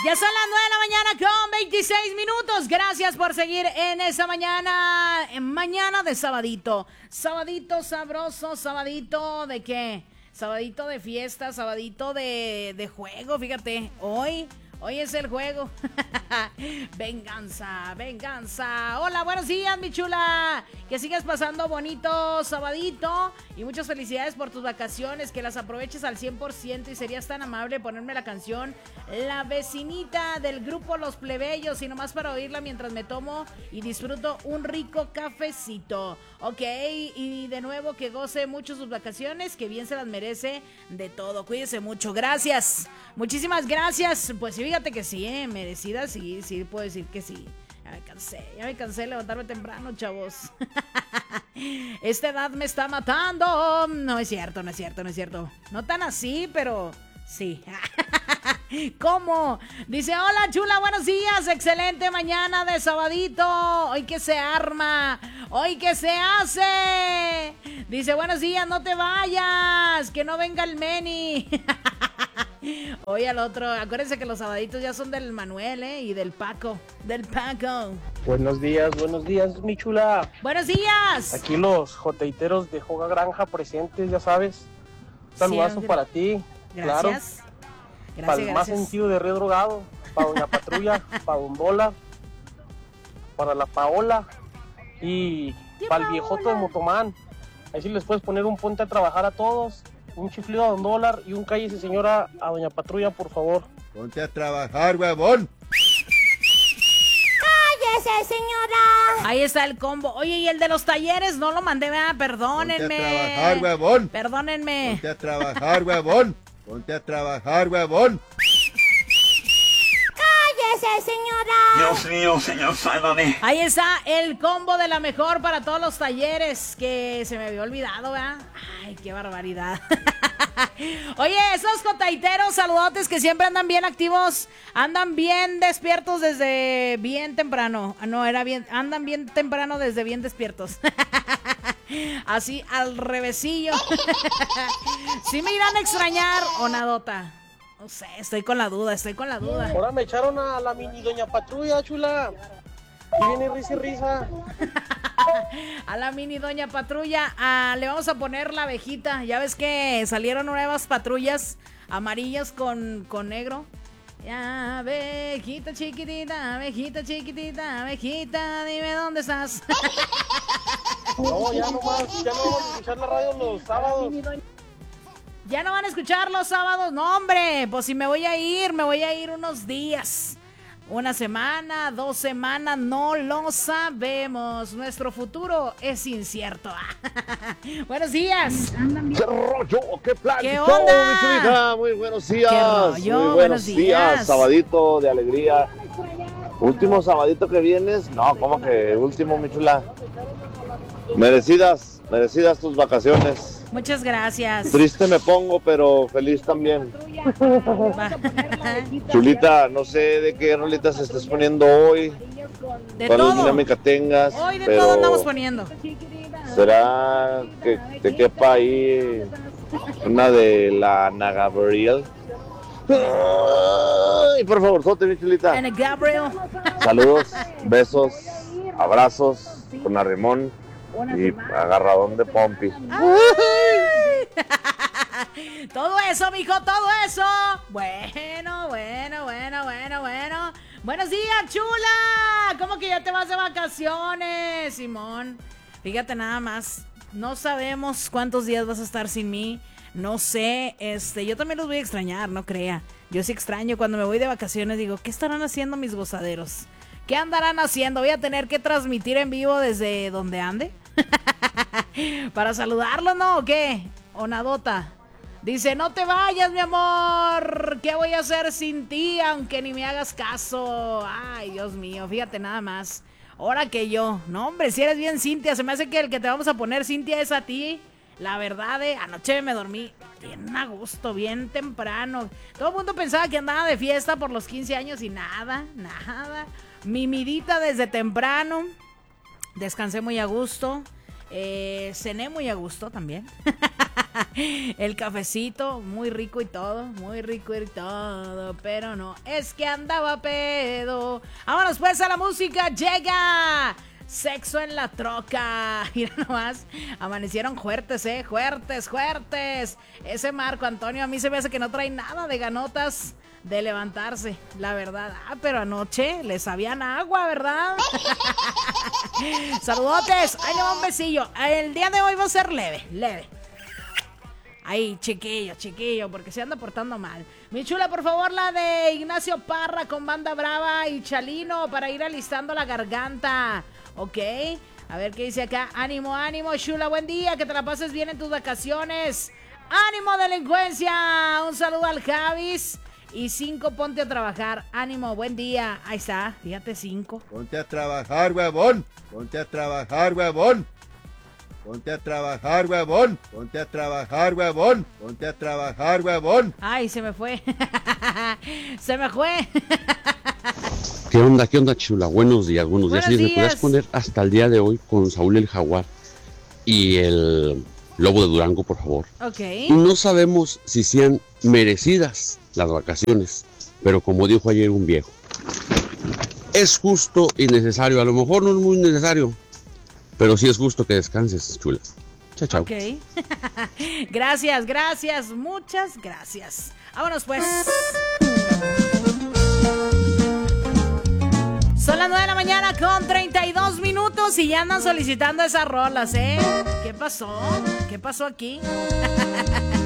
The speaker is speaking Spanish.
Ya son las 9 de la mañana con 26 minutos. Gracias por seguir en esa mañana. Mañana de sabadito. Sabadito sabroso, sabadito ¿de qué? Sabadito de fiesta, sabadito de juego. Fíjate, hoy es el juego. Venganza, venganza. Hola, buenos días, mi chula. Que sigas pasando bonito sabadito. Y muchas felicidades por tus vacaciones. Que las aproveches al 100%. Y serías tan amable ponerme la canción La Vecinita del grupo Los Plebeyos. Y nomás para oírla mientras me tomo y disfruto un rico cafecito. Ok, y de nuevo que goce mucho sus vacaciones. Que bien se las merece de todo. Cuídese mucho. Gracias. Muchísimas gracias. Pues sí, fíjate que sí, merecidas. Sí, puedo decir que sí. Ya me cansé de levantarme temprano, chavos. Esta edad me está matando. No es cierto. No tan así, pero sí. ¿Cómo? Dice, hola chula, buenos días. Excelente mañana de sabadito. Hoy que se arma. Hoy que se hace. Dice, buenos días, no te vayas. Que no venga el Meni. Oye, al otro, acuérdense que los sabaditos ya son del Manuel, y del Paco. Buenos días, mi chula. Buenos días. Aquí los joteiteros de Joga Granja presentes, ya sabes. Un saludazo para ti. Gracias. Claro. Para el más sentido de Río Drogado, para Doña Patrulla, para Don Bola, para la Paola y para el viejoto de Motomán. Ahí sí les puedes poner un ponte a trabajar a todos. Un chiflido a Don Dólar y un cállese señora a Doña Patrulla, por favor. Ponte a trabajar, huevón. ¡Cállese, señora! Ahí está el combo. Oye, y el de los talleres no lo mandé, ¿verdad? Perdónenme. Ponte a trabajar, huevón. Perdónenme. Ponte a trabajar, huevón. Ponte a trabajar, huevón. ¡Cállese, señora! Dios mío, señor, sálvame. Ahí está el combo de la mejor para todos los talleres, que se me había olvidado, ¿verdad? Ay, qué barbaridad. Oye, esos cotaiteros, saludotes que siempre andan bien activos, andan bien despiertos desde bien temprano. No, andan bien temprano desde bien despiertos. Así al revesillo. ¿Sí me irán a extrañar o nadota? No sé, estoy con la duda. Ahora me echaron a la mini Doña Patrulla, chula. Y viene risa y risa. A la mini Doña Patrulla, le vamos a poner la abejita. Ya ves que salieron nuevas patrullas amarillas con negro. Ya, abejita chiquitita, abejita, dime dónde estás. No, ya no vamos a escuchar la radio los sábados. ¿Ya no van a escuchar los sábados? No, hombre, pues si me voy a ir unos días. Una semana, 2 semanas, no lo sabemos. Nuestro futuro es incierto. Buenos días. ¿Qué rollo? ¿Qué plan? ¿Qué onda? Mi chulita? Muy buenos días. ¿Qué rollo? Muy buenos días. Sabadito de alegría. Último sabadito que vienes. No, ¿cómo que último, mi chula? Merecidas tus vacaciones. Muchas gracias. Triste me pongo, pero feliz también. Chulita, no sé de qué rolitas estés poniendo hoy. De cuál todo. dinámica tengas. Hoy de pero todo andamos poniendo. ¿será que te quepa ahí una de la Ana Gabriel? Ay, por favor, sote, mi chulita. Ana Gabriel. Saludos, besos, abrazos con arrimón y agarradón de pompi. Todo eso, mijo, todo eso. Bueno. Buenos días, chula. ¿Cómo que ya te vas de vacaciones, Simón? Fíjate nada más. No sabemos cuántos días vas a estar sin mí. No sé, yo también los voy a extrañar, no crea. Yo sí extraño cuando me voy de vacaciones. Digo, ¿qué estarán haciendo mis gozaderos? ¿Qué andarán haciendo? Voy a tener que transmitir en vivo desde donde ande. Para saludarlo, ¿no? ¿O qué? ¿O nadota? Dice, no te vayas, mi amor. ¿Qué voy a hacer sin ti? Aunque ni me hagas caso. Ay, Dios mío, fíjate nada más. Ahora que yo. No, hombre, si eres bien Cintia. Se me hace que el que te vamos a poner, Cintia, es a ti. La verdad, anoche me dormí bien a gusto, bien temprano. Todo el mundo pensaba que andaba de fiesta por los 15 años y nada. Mimidita desde temprano. Descansé muy a gusto. Cené muy a gusto también. El cafecito, muy rico y todo, pero no, es que andaba pedo. Vámonos pues a la música, llega Sexo en la Troca. Mira nomás, amanecieron fuertes, fuertes. Ese Marco Antonio a mí se me hace que no trae nada de ganotas de levantarse, la verdad. Pero anoche le sabían agua, ¿verdad? Saludotes, ahí le va un besillo. El día de hoy va a ser leve. Ahí, chiquillo, porque se anda portando mal. Mi chula, por favor, la de Ignacio Parra con Banda Brava y Chalino para ir alistando la garganta. Ok, a ver qué dice acá. Ánimo, chula, buen día, que te la pases bien en tus vacaciones. ¡Ánimo, delincuencia! Un saludo al Javis. Y 5, ponte a trabajar. Ánimo, buen día. Ahí está, fíjate, 5. Ponte a trabajar, huevón. Ponte a trabajar, huevón. Ponte a trabajar, huevón. Ponte a trabajar, huevón. Ponte a trabajar, huevón. Ay, se me fue. Se me fue. ¿Qué onda, chula? Buenos días. Buenos ¿Me podrías días. poner hasta el día de hoy con Saúl el Jaguar y el Lobo de Durango, por favor? Ok. No sabemos si sean merecidas las vacaciones, pero como dijo ayer un viejo, es justo y necesario. A lo mejor no es muy necesario, pero sí es justo que descanses, chula. Chao. Ok. Gracias. Muchas gracias. Vámonos pues. Son las 9 de la mañana con 32 minutos y ya andan solicitando esas rolas, ¿eh? ¿Qué pasó? ¿Qué pasó aquí?